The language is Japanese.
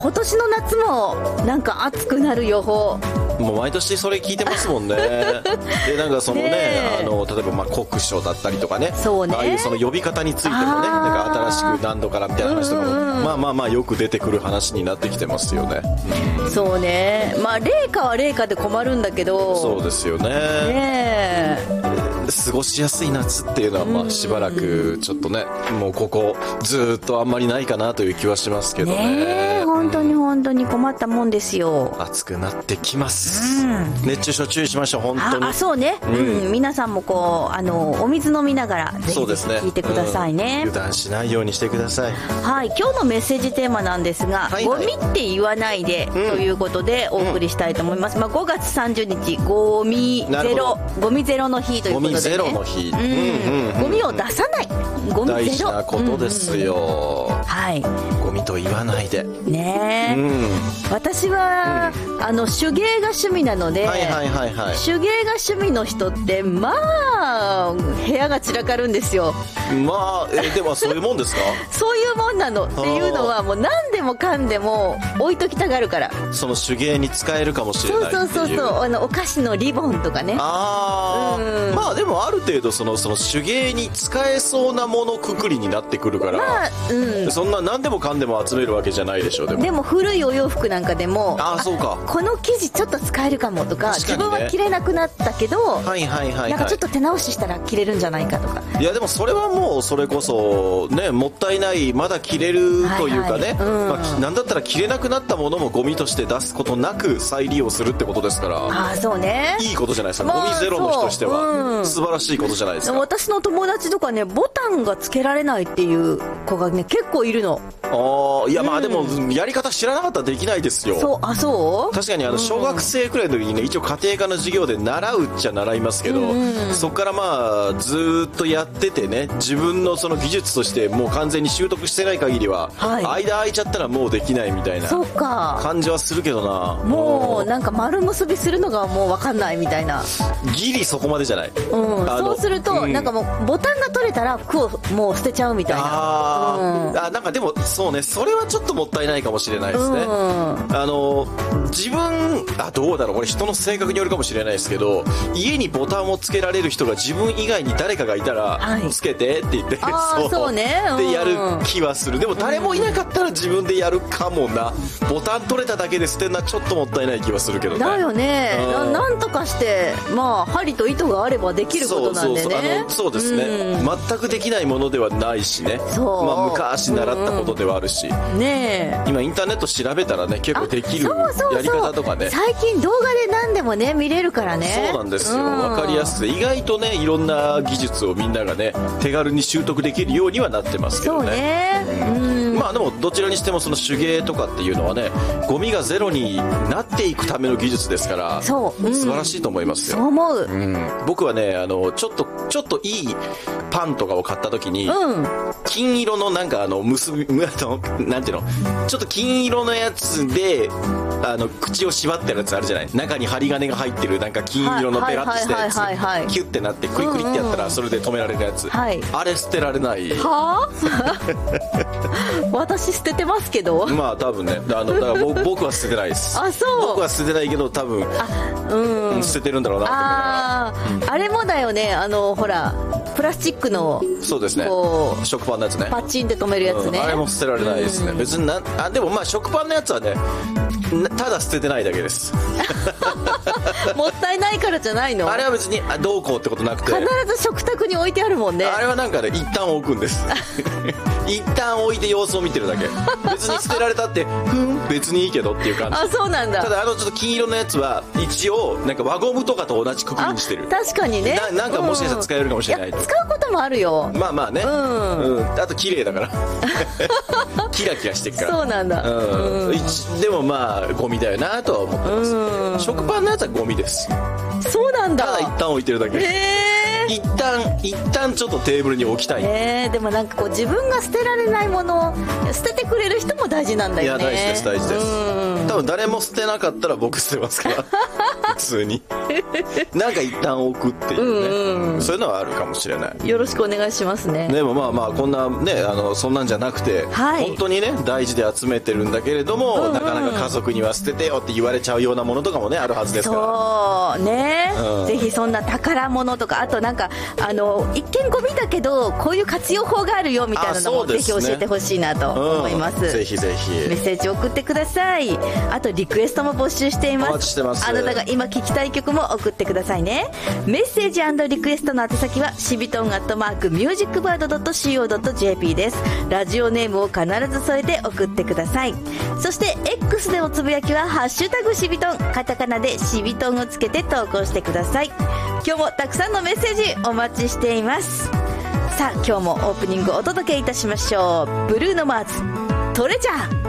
今年の夏もなんか暑くなる予報。 もう毎年それ聞いてますもんね。でなんかそのね、例えばまあ酷暑だったりとかね、 そうね、 ああいうその呼び方についてもね、なんか新しく何度からみたいな話とかも、まあよく出てくる話になってきてますよね。 そうね、まあ冷夏は冷夏で困るんだけど。 そうですよね。過ごしやすい夏っていうのはまあしばらくちょっとね、もうここずっとあんまりないかなという気はしますけどね。 本当に本当に困ったもんですよ。 暑くなってきます、熱中症注意しましょう本当に。 そうね、皆さんもこうお水飲みながらぜひ聞いてくださいね。 油断しないようにしてください。 はい、今日のメッセージテーマなんですが、ゴミって言わないで、ということでお送りしたいと思います。まあ、5月30日ゴミゼロの日ということで、ね、ゴミゼロの日、ゴミを出さない、ゴミゼロ、 大事なことですよ、 はい、 ゴミと言わないでね、私は、手芸が趣味なので、手芸が趣味の人ってまあ部屋が散らかるんですよ。 まあでもそういうもんですか？ そういうもんなの。っていうのはもう何でもかんでも置いときたがるから。 その手芸に使えるかもしれないっていう。 そうお菓子のリボンとかね。 まあでもある程度その手芸に使えそうなものくくりになってくるから、そんな何でもかんでも集めるわけじゃないでしょ。 でも古いお洋服なんかでも、 そうか、 この生地ちょっと使えるかもとか、自分は着れなくなったけど、なんかちょっと手直ししたら着れるんじゃないかとか。 いやでもそれはもうそれこそね、もったいない、まだ着れるというかね、なんだったら着れなくなったものもゴミとして出すことなく再利用するってことですから。 そうね、 いいことじゃないですか、ゴミゼロの人としては、素晴らしいことじゃないですか。 私の友達とかね、ボタンがつけられないっていう子がね結構いるの。 いやまあでもやり方知らなかったらできないですよ。 そう確かに小学生くらいの時にね、一応家庭科の授業で習うっちゃ習いますけど、そこからまあずっとやっててね、自分のその技術としてもう完全に習得してない限りは、間空いちゃったらもうできないみたいな感じはするけどな。 もうなんか丸結びするのがもう分かんないみたいな。 ギリそこまでじゃない。 そうすると、なんかもうボタンが取れたら服をもう捨てちゃうみたいな。 なんかでもそうね、それはちょっともったいないかもしれないですね。自分どうだろう、これ人の性格によるかもしれないですけど、家にボタンをつけられる人が自分以外に誰かがいたら、つけてって言ってそうね、 でやる気はする。でも誰もいなかったら自分でやるかもな。ボタン取れただけで捨てるのはちょっともったいない気はするけどね。 だよね、なんとかしてまあ針と糸があればできることなんでね。 そうですね、全くできないものではないしね、まあ昔習ったことではあるし、今インターネット調べたらね、結構できるやり方とかね、 最近動画で何でもね見れるからね。 そうなんですよ、分かりやすくて、意外とねいろんな技術をみんながね手軽に習得できるようにはなってますけどね。まあでもどちらにしてもその手芸とかっていうのはね、ゴミがゼロになっていくための技術ですから、素晴らしいと思いますよ。 そう思う。 僕はねちょっといいパンとかを買った時に、金色のなんか結びなんていうの、ちょっと金色のやつで口を縛ってるやつあるじゃない、中に針金が入ってるなんか金色のペラッとしたやつ、キュッてなってクリクリってやったらそれで止められるやつ、あれ捨てられない。 私捨ててますけど。 まあ多分ね、だから僕は捨ててないです。僕は捨ててないけど多分捨ててるんだろうなと思いながら。 あれもだよね、ほらプラスチックの、 そうですね、食パンのやつね、 パチンって止めるやつね、 あれも捨てられないですね。別にでもまあ食パンのやつはね、ただ捨ててないだけですもったいないからじゃないの？ あれは別にどうこうってことなくて、 必ず食卓に置いてあるもんね。 あれはなんかね、一旦置くんです一旦置いて様子を見てるだけ。別に捨てられたって別にいいけどっていう感じ。 そうなんだ。 ただちょっと金色のやつは一応なんか輪ゴムとかと同じくくりにしてる。 確かにね、 なんかもしかしたら使えるかもしれない。 使うこともあるよ。 まあね、あと綺麗だからキラキラしてるから。 そうなんだ。 でもまあゴミだよなとは思ってます。食パンのやつはゴミです。 そうなんだ。 ただ一旦置いてるだけ。一旦ちょっとテーブルに置きたい。 でもなんかこう自分が捨てられないものを捨ててくれる人も大事なんだよね。 いや大事です。多分誰も捨てなかったら僕捨てますから普通になんか一旦置くっていうね、そういうのはあるかもしれない。 よろしくお願いしますね。 でもまあまあこんなねそんなんじゃなくて、本当にね大事で集めてるんだけれども、なかなか家族には捨ててよって言われちゃうようなものとかもねあるはずですから。 そうね、ぜひそんな宝物とか、あとなんか一見ゴミだけどこういう活用法があるよみたいなのもぜひ教えてほしいなと思います。 ぜひぜひメッセージ送ってください。あとリクエストも募集しています。 お待ちしてます。 あなたが今聴きたい曲も送ってくださいね。メッセージ&リクエストの宛先はしびとん@musicbird.co.jp です。ラジオネームを必ず添えて送ってください。そして X でおつぶやきはハッシュタグしびとん、カタカナでしびとんをつけて投稿してください。今日もたくさんのメッセージお待ちしています。さあ今日もオープニングお届けいたしましょう。ブルーノマーズトレジャー。